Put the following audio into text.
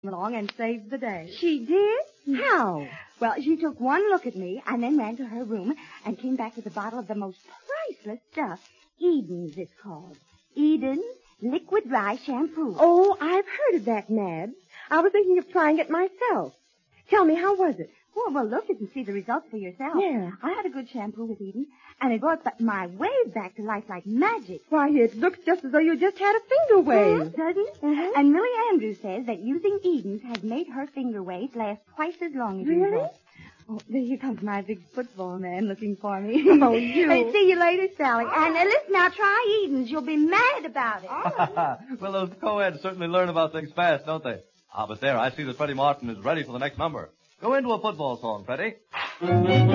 along and saved the day. She did? How? Well, she took one look at me and then ran to her room and came back with a bottle of the most priceless stuff. Eden's, it's called. Eden's Liquid Dry Shampoo. Oh, I've heard of that, Ned. I was thinking of trying it myself. Tell me, how was it? Well, look, you can see the results for yourself. Yeah. I had a good shampoo with Eden, and it brought my wave back to life like magic. Why, it looks just as though you just had a finger wave. Does it? Mm-hmm. And Millie Andrews says that using Eden's has made her finger waves last twice as long as Really? usual. Oh, here comes my big football man looking for me. Oh, you. Hey, see you later, Sally. And listen, now try Eden's. You'll be mad about it. Well, those co-eds certainly learn about things fast, don't they? But there, I see that Freddie Martin is ready for the next number. Go into a football song, Freddie.